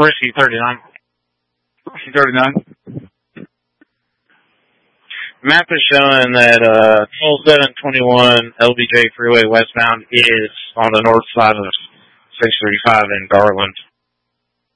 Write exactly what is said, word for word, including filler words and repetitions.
Risky thirty-nine. Risky thirty-nine. Map is showing that uh, twenty-seven twenty-one L B J Freeway westbound is on the north side of six thirty-five in Garland.